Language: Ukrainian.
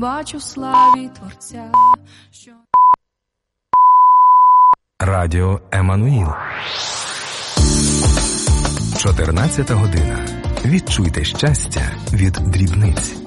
бачу в славі Творця, що... Радіо Еммануїл. 14 година. Відчуйте щастя від дрібниць.